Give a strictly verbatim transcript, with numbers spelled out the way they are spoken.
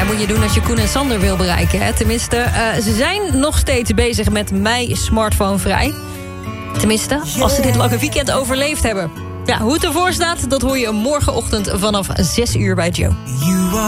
moet je doen als je Koen en Sander wil bereiken. Hè? Tenminste, uh, ze zijn nog steeds bezig met mij smartphonevrij. Tenminste, als ze dit lange weekend overleefd hebben. Ja, hoe het ervoor staat, dat hoor je morgenochtend vanaf zes uur bij Joe.